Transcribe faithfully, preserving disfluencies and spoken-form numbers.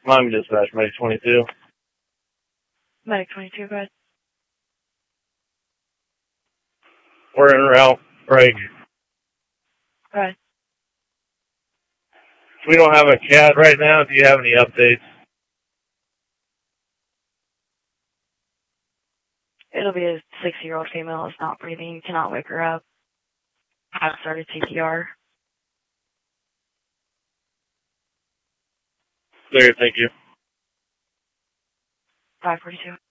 Miami Dispatch, Medic twenty-two. Medic twenty-two, go ahead. We're en route. Break. Go ahead. We don't have a cat right now. Do you have any updates? It'll be a six-year-old female that's not breathing. You cannot wake her up. I've started C P R. Clear, thank you. five forty-two.